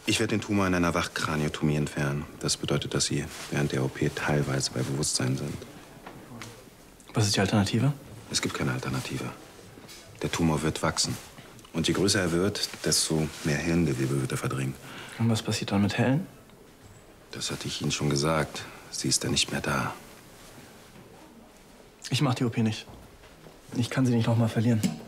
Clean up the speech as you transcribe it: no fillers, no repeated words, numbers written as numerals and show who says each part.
Speaker 1: Ich werde den Tumor in einer Wachkraniotomie entfernen. Das bedeutet, dass Sie während der OP teilweise bei Bewusstsein sind.
Speaker 2: Was ist die Alternative?
Speaker 1: Es gibt keine Alternative. Der Tumor wird wachsen. Und je größer er wird, desto mehr Hirngewebe wird er verdrängen.
Speaker 2: Und was passiert dann mit Helen?
Speaker 1: Das hatte ich Ihnen schon gesagt. Sie ist dann nicht mehr da.
Speaker 2: Ich mach die OP nicht. Ich kann sie nicht noch mal verlieren.